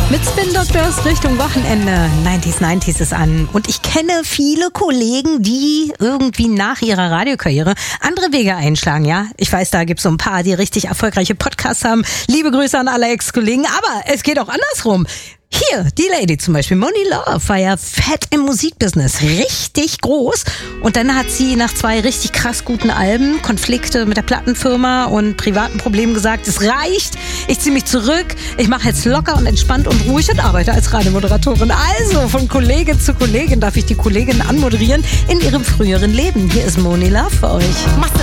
Mit Spin Doctors Richtung Wochenende. 90s ist an. Und ich kenne viele Kollegen, die irgendwie nach ihrer Radiokarriere andere Wege einschlagen, ja. Ich weiß, da gibt's so ein paar, die richtig erfolgreiche Podcasts haben. Liebe Grüße an alle Ex-Kollegen. Aber es geht auch andersrum. Hier, die Lady zum Beispiel, Monie Love, war ja fett im Musikbusiness, richtig groß. Und dann hat sie nach 2 richtig krass guten Alben, Konflikte mit der Plattenfirma und privaten Problemen gesagt, es reicht, ich ziehe mich zurück, ich mache jetzt locker und entspannt und ruhig und arbeite als Radiomoderatorin. Also, von Kollegin zu Kollegin darf ich die Kollegin anmoderieren in ihrem früheren Leben. Hier ist Monie Love für euch.